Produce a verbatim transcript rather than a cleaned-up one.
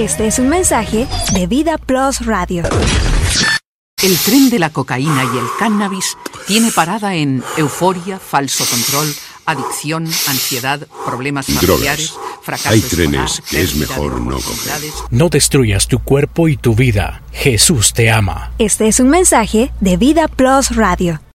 Este es un mensaje de Vida Plus Radio. El tren de la cocaína y el cannabis tiene parada en euforia, falso control, adicción, ansiedad, problemas familiares, fracaso Hay escolar, trenes que es mejor no coger. oportunidades. No destruyas tu cuerpo y tu vida. Jesús te ama. Este es un mensaje de Vida Plus Radio.